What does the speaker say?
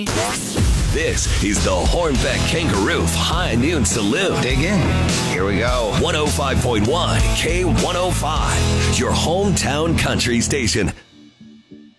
This is the Hornbeck Kangaroo High Noon Saloon. Dig in. Here we go. 105.1 K105, your hometown country station.